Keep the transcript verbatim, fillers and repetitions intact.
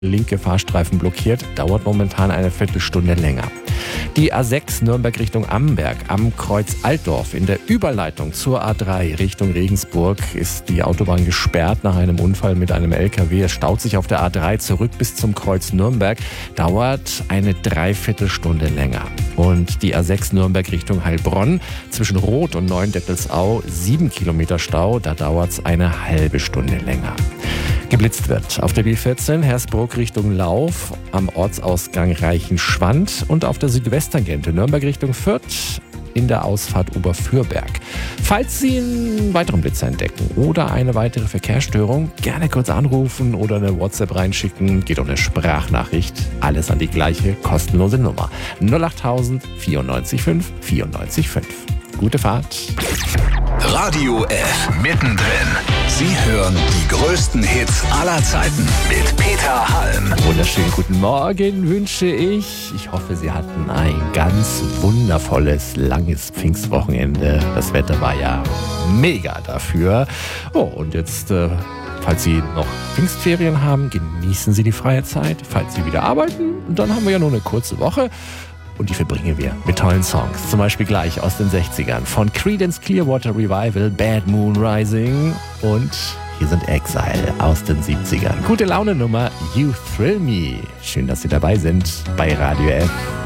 linke Fahrstreifen blockiert, dauert momentan eine Viertelstunde länger. Die A sechs Nürnberg Richtung Amberg am Kreuz Altdorf in der Überleitung zur A drei Richtung Regensburg ist die Autobahn gesperrt nach einem Unfall mit einem L K W. Es staut sich auf der A drei zurück bis zum Kreuz Nürnberg, dauert eine Dreiviertelstunde länger. Und die A sechs Nürnberg Richtung Heilbronn zwischen Roth und Neuendettelsau sieben Kilometer Stau, da dauert es eine halbe Stunde länger. Geblitzt wird auf der B vierzehn Hersbruck Richtung Lauf am Ortsausgang Reichenschwand und auf der Südwesttangente Nürnberg Richtung Fürth in der Ausfahrt Oberfürberg. Falls Sie einen weiteren Blitzer entdecken oder eine weitere Verkehrsstörung, gerne kurz anrufen oder eine WhatsApp reinschicken. Geht um eine Sprachnachricht. Alles an die gleiche kostenlose Nummer. null acht tausend vierundneunzig fünf vierundneunzig fünf. Gute Fahrt. Radio F mittendrin. Sie hören die größten Hits aller Zeiten mit Peter Halm. Wunderschönen guten Morgen wünsche ich. Ich hoffe, Sie hatten ein ganz wundervolles, langes Pfingstwochenende. Das Wetter war ja mega dafür. Oh, und jetzt, äh, falls Sie noch Pfingstferien haben, genießen Sie die freie Zeit. Falls Sie wieder arbeiten, dann haben wir ja nur eine kurze Woche. Und die verbringen wir mit tollen Songs. Zum Beispiel gleich aus den sechzigern von Creedence Clearwater Revival, Bad Moon Rising. Und hier sind Exile aus den siebzigern. Gute Laune Nummer, You Thrill Me. Schön, dass Sie dabei sind bei Radio F.